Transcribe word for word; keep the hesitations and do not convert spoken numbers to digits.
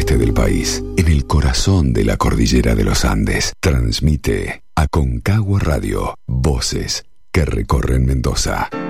nordeste del país, en el corazón de la cordillera de los Andes. Transmite Aconcagua Radio, voces que recorren Mendoza.